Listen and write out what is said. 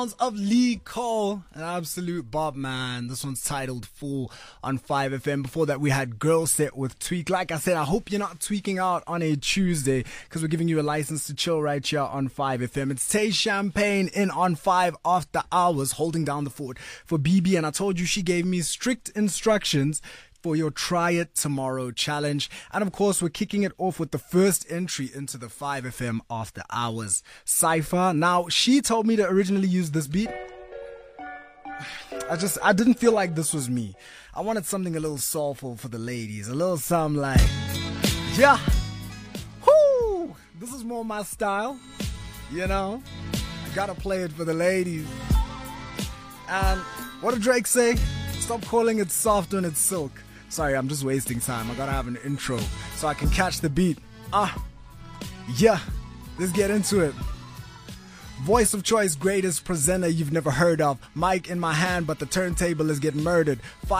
Of Lee Cole, an absolute bob, man. This one's titled Fool on 5FM. Before that, we had Girl Set with Tweak. Like I said, I hope you're not tweaking out on a Tuesday because we're giving you a license to chill right here on 5FM. It's Tay Champagne in on 5 after hours, holding down the fort for BB. And I told you she gave me strict instructions for your Try It Tomorrow challenge. And of course, we're kicking it off with the first entry into the 5FM After Hours Cypher. Now, she told me to originally use this beat. I didn't feel like this was me. I wanted something a little soulful for the ladies. A little something like, yeah, whoo, this is more my style, you know? I gotta play it for the ladies. And what did Drake say? Stop calling it soft when it's silk. Sorry, I'm just wasting time. I gotta have an intro so I can catch the beat. Yeah, let's get into it. Voice of choice, greatest presenter you've never heard of. Mic in my hand, but the turntable is getting murdered.